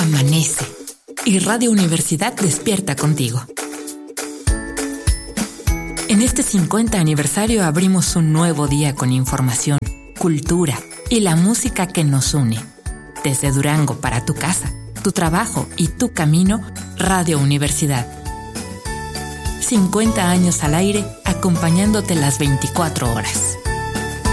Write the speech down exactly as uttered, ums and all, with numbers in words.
amanece y Radio Universidad despierta contigo. En este cincuenta aniversario abrimos un nuevo día con información, cultura y la música que nos une. Desde Durango para tu casa, tu trabajo y tu camino, Radio Universidad. cincuenta años al aire, acompañándote las veinticuatro horas.